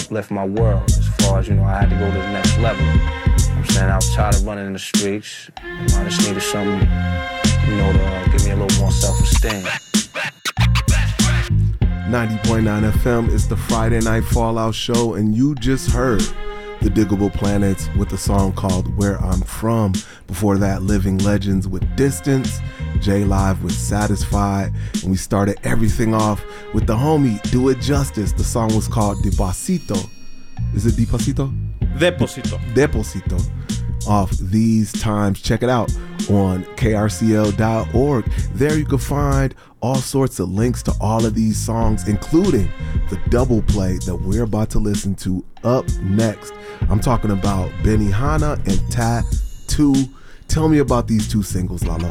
uplift my world as far as, I had to go to the next level. I'm saying I was tired of running in the streets. I just needed something, to give me a little more self-esteem. 90.9 FM is the Friday Night Fallout Show, and you just heard The Diggable Planets with a song called Where I'm From. Before that, Living Legends with Distance, J Live with Satisfied, and we started everything off with the homie Do It Justice. The song was called Deposito. Is it Deposito? Deposito. Off These Times. Check it out on krcl.org. There you can find all sorts of links to all of these songs, including the double play that we're about to listen to up next. I'm talking about Benihana and Tattoo. Tell me about these two singles, Lalo.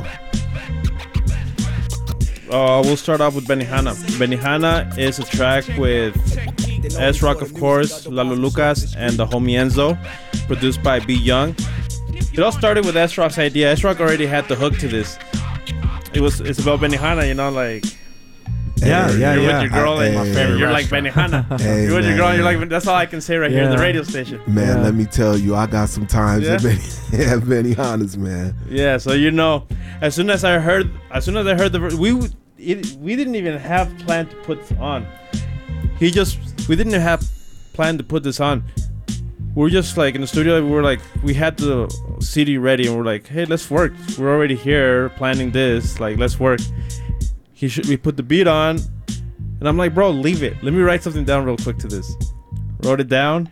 We'll start off with Benihana. Benihana is a track with S-Rock, of course, Lalo Lucas, and the homie Enzo, produced by B Young. It all started with S-Rock's idea. S-Rock already had the hook to this. It's about Benihana, like. Yeah. You're with your girl, and my favorite you're restaurant. like Benihana. Hey, you're with your man. girl, and you're like, that's all I can say right here in the radio station. Man, let me tell you, I got some times at Benihana's, man. Yeah, so as soon as I heard the we didn't even have planned to put this on. We didn't have planned to put this on. We were just like in the studio. We had the CD ready, and we're like, hey, let's work. We're already here planning this. Like, let's work. We put the beat on, and I'm like, bro, leave it. Let me write something down real quick to this. Wrote it down.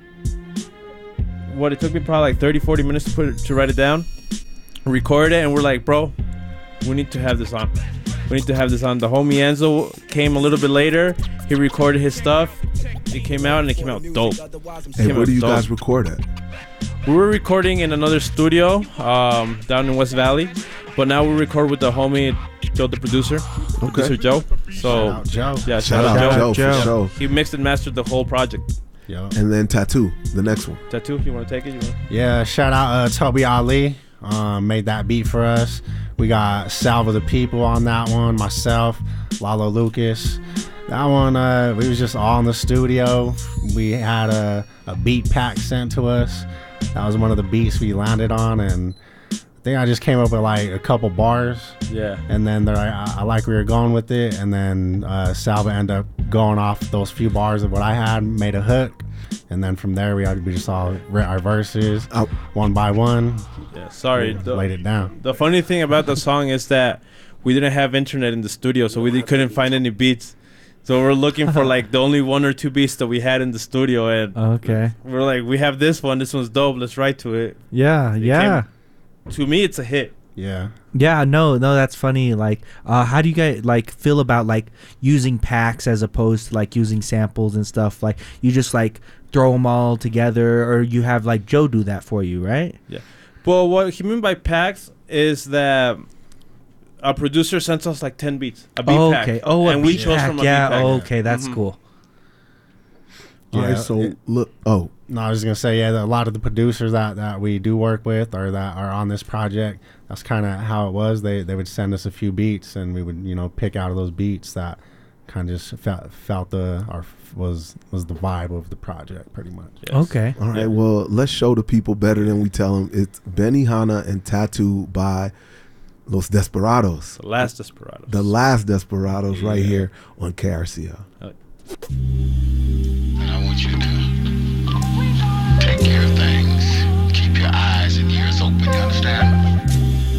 It took me probably like 30, 40 minutes to write it down. Record it, and we're like, bro, we need to have this on. The homie Enzo came a little bit later. He recorded his stuff. It came out, and it came out dope. Hey, where do you guys record at? We were recording in another studio down in West Valley, but now we record with the homie Joe, the producer. Producer Joe. So Shout out Joe. Yeah, Shout out Joe for sure. He mixed and mastered the whole project. Yo. And then Tattoo, the next one. Tattoo, you want to take it? Yeah, shout out Toby Ali. Made that beat for us. We got Salva the People on that one. Myself, Lalo Lucas. That one, we was just all in the studio. We had a beat pack sent to us. That was one of the beats we landed on, and I think I just came up with like a couple bars. Yeah. And then I like we were going with it, and then Salva ended up going off those few bars of what I had, made a hook, and then from there we just all wrote our verses one by one. Yeah. Sorry. Laid it down. The funny thing about the song is that we didn't have internet in the studio, so we couldn't find any beats. So we're looking for like the only one or two beats that we had in the studio, and we're like, we have this one. This one's dope. Let's write to it. To me, it's a hit. Yeah. Yeah, no, that's funny. Like, how do you guys like feel about like using packs as opposed to like using samples and stuff? Like, you just like throw them all together, or you have like Joe do that for you, right? Yeah. Well, what he meant by packs is that a producer sends us like 10 beats, a beat pack. Okay. And we chose from a beat pack. Okay, that's cool. All right, so look. Oh, no, I was gonna say, a lot of the producers that we do work with or that are on this project, that's kind of how it was. They would send us a few beats, and we would pick out of those beats that kind of just felt was the vibe of the project, pretty much. Yes. Okay. all right. Well, let's show the people better than we tell them. It's Benihana and Tattoo by Los Desperados. The last Desperados. The last Desperados right here on KRCL.